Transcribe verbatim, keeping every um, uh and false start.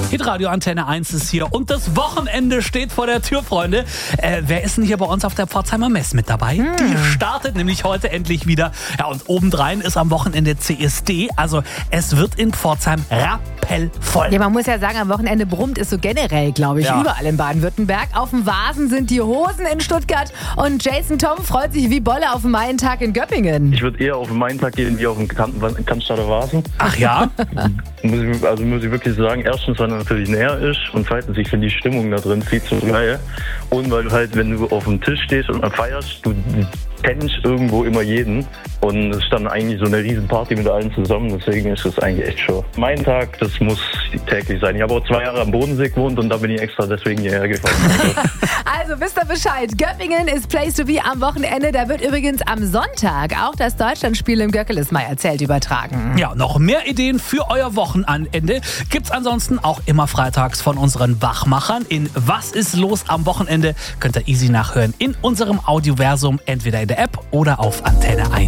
Hitradio Antenne eins ist hier und das Wochenende steht vor der Tür, Freunde. Äh, wer ist denn hier bei uns auf der Pforzheimer Mess mit dabei? Hm. Die startet nämlich heute endlich wieder. Ja, und obendrein ist am Wochenende C S D. Also es wird in Pforzheim rappelvoll. Ja, man muss ja sagen, am Wochenende brummt es so generell, glaube ich, ja. überall in Baden-Württemberg. Auf dem Vasen sind die Hosen in Stuttgart und Jason Tom freut sich wie Bolle auf den Maientag in Göppingen. Ich würde eher auf den Maientag gehen wie auf den Cannstatter Vasen. Ach ja? muss ich, also muss ich wirklich sagen, erstens, weil er natürlich näher ist und zweitens, ich finde die Stimmung da drin viel zu geil. Und weil du halt, wenn du auf dem Tisch stehst und feierst, du kennst irgendwo immer jeden und es ist dann eigentlich so eine riesen Party mit allen zusammen, deswegen ist es eigentlich echt schon. Mein Tag, das muss täglich sein. Ich habe auch zwei Jahre am Bodensee gewohnt und da bin ich extra deswegen hierher gefahren. Also wisst ihr Bescheid, Göppingen ist Place to be am Wochenende. Da wird übrigens am Sonntag auch das Deutschlandspiel im Göckelismeier-Zelt übertragen. Ja, noch mehr Ideen für euer Wochenende gibt's ansonsten auch immer freitags von unseren Wachmachern. In Was ist los am Wochenende könnt ihr easy nachhören in unserem Audioversum, entweder in der App oder auf Antenne eins.